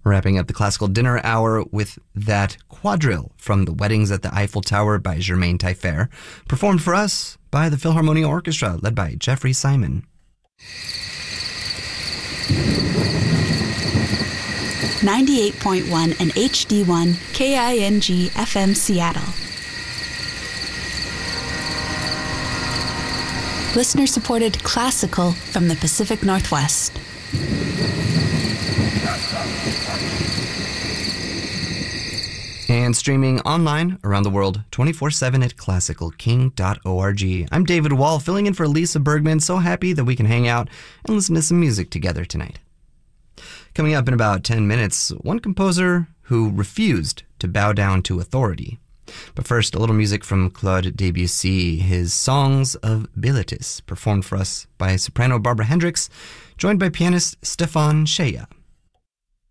Wrapping up the classical dinner hour with that quadrille from The Weddings at the Eiffel Tower by Germaine Taillefer, performed for us by the Philharmonia Orchestra, led by Jeffrey Simon. 98.1 and HD1 KING FM Seattle. Listener-supported classical from the Pacific Northwest. And streaming online around the world 24/7 at classicalking.org. I'm David Wall, filling in for Lisa Bergman. So happy that we can hang out and listen to some music together tonight. Coming up in about 10 minutes, one composer who refused to bow down to authority. But first, a little music from Claude Debussy, his Songs of Bilitis, performed for us by soprano Barbara Hendricks, joined by pianist Stefan Shea.